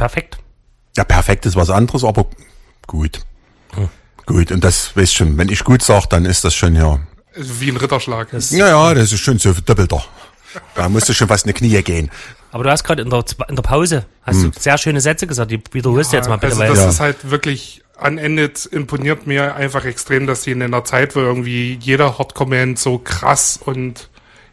perfekt. Ja, perfekt ist was anderes, aber gut. Gut, und das, weißt schon, wenn ich gut sage, dann ist das schon ja... Wie ein Ritterschlag. Ja, das ist schon so doppelter. Da musst du schon fast in die Knie gehen. Aber du hast gerade in der Pause, hast du sehr schöne Sätze gesagt, die wiederholst du jetzt mal bitte. Also das ist halt wirklich, an Ende imponiert mir einfach extrem, dass die in einer Zeit, wo irgendwie jeder Hardcore-Band so krass und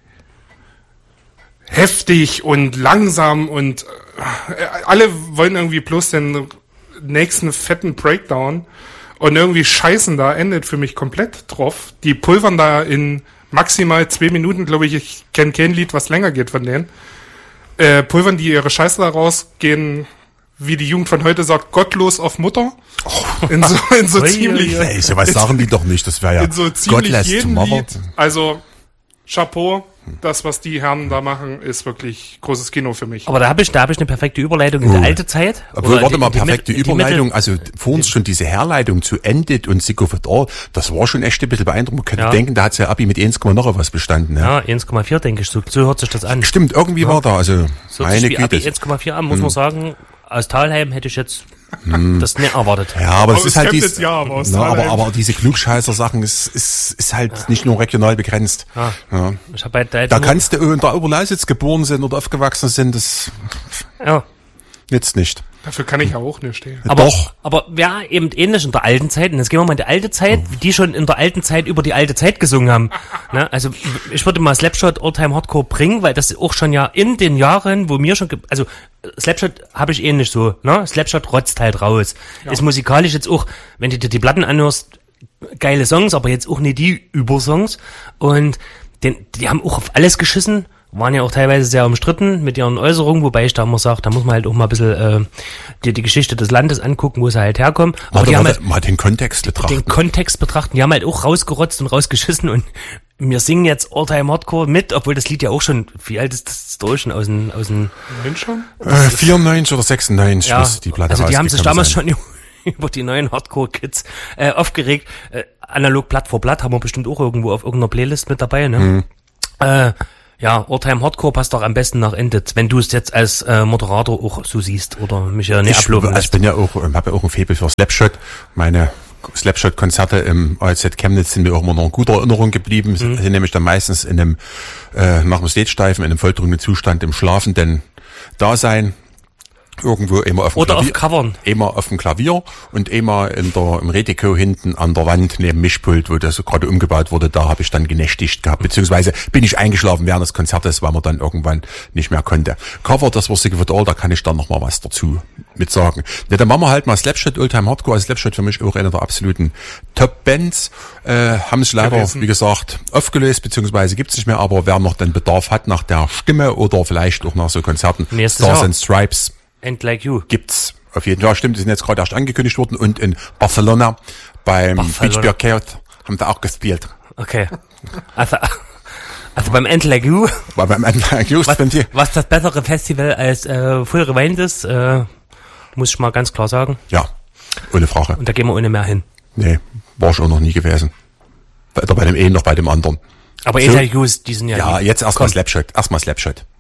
heftig und langsam und alle wollen irgendwie bloß den nächsten fetten Breakdown und irgendwie scheißen da, endet für mich komplett drauf. Die pulvern da in maximal 2 Minuten, glaube ich kenne kein Lied, was länger geht von denen. Pulvern die ihre Scheiße da raus, gehen, wie die Jugend von heute sagt, gottlos auf Mutter. In so ziemlich... Ey, sowas sagen die doch nicht, das wäre ja in so ziemlich Godless jedem Tomorrow. Lied. Also, Chapeau, das, was die Herren da machen, ist wirklich großes Kino für mich. Aber da hab ich eine perfekte Überleitung in die alte Zeit. Obwohl, warte mal, die perfekte die Überleitung, also vor uns schon diese Herleitung zu Ended und Sick of It All, das war schon echt ein bisschen beeindruckend. Man könnte denken, da hat ja Abi mit 1, noch was bestanden. Ne? Ja, 1,4 denke ich, so hört sich das an. Stimmt, irgendwie war da, also So meine wie Abi Güte. 1,4 an, muss man sagen. Aus Talheim hätte ich jetzt das nicht erwartet. Ja, aber das Aus ist halt Chemnitz, dies, ja, aber aus na, Thalheim. aber diese Klugscheißer-Sachen ist halt nicht nur regional begrenzt. Ja. Ich hab halt Da kannst du in der Oberlausitz geboren sind oder aufgewachsen sind, das ja. jetzt nicht. Dafür kann ich ja auch nicht stehen. Doch. Aber ja, eben ähnlich in der alten Zeit. Und jetzt gehen wir mal in die alte Zeit, die schon in der alten Zeit über die alte Zeit gesungen haben. Ne? Also ich würde mal Slapshot Oldtime Hardcore bringen, weil das auch schon ja in den Jahren, wo mir schon, also Slapshot habe ich ähnlich so, ne? Slapshot rotzt halt raus. Ja. Ist musikalisch jetzt auch, wenn du dir die Platten anhörst, geile Songs, aber jetzt auch nicht die Übersongs. Und die haben auch auf alles geschissen. Waren ja auch teilweise sehr umstritten mit ihren Äußerungen, wobei ich da immer sage, da muss man halt auch mal ein bisschen die Geschichte des Landes angucken, wo sie halt herkommen. Aber die haben halt mal den Kontext betrachten. Den Kontext betrachten. Die haben halt auch rausgerotzt und rausgeschissen und wir singen jetzt Oldtime Hardcore mit, obwohl das Lied ja auch schon, wie alt ist das durch schon aus dem schon? 94 oder 96 ja, muss die Platte also die haben sich damals sein. schon über die neuen Hardcore-Kids aufgeregt. Analog Blatt vor Blatt haben wir bestimmt auch irgendwo auf irgendeiner Playlist mit dabei, ne? Ja, Oldtime Hardcore passt doch am besten nach Ended, wenn du es jetzt als Moderator auch so siehst oder mich ja nicht ablaufen lässt. Ich bin ja auch, habe ja auch ein Faible für Slapshot. Meine Slapshot-Konzerte im ALZ Chemnitz sind mir auch immer noch in guter Erinnerung geblieben. Sind nämlich dann meistens in einem, nach dem Stage-Diven, in einem volltrunken Zustand im schlafenden Dasein. Irgendwo immer auf dem Oder Klavier, auf Covern. immer auf dem Klavier und immer im Redeko hinten an der Wand neben Mischpult, wo das so gerade umgebaut wurde, da habe ich dann genächtigt gehabt, beziehungsweise bin ich eingeschlafen während des Konzertes, weil man dann irgendwann nicht mehr konnte. Cover, das war Sick of It All, da kann ich dann noch mal was dazu mit sagen. Ja, dann machen wir halt mal Slapshot Oldtime Hardcore, also Slapshot für mich auch einer der absoluten Top-Bands, haben es leider, wie gesagt, aufgelöst, beziehungsweise gibt's nicht mehr, aber wer noch den Bedarf hat nach der Stimme oder vielleicht auch nach so Konzerten, Stars and Stripes, And Like You. Gibt's auf jeden Fall. Stimmt, die sind jetzt gerade erst angekündigt worden und in Barcelona beim Beach Beer Chaos haben sie auch gespielt. Okay. Also beim And Like You. Beim And Like You was das bessere Festival als Full Rewind ist, muss ich mal ganz klar sagen. Ja, ohne Frage. Und da gehen wir ohne mehr hin. Nee, war ich auch noch nie gewesen. Weder bei dem einen noch bei dem anderen. Aber And Like You, die sind ja... Ja, jetzt erstmal Slapshot.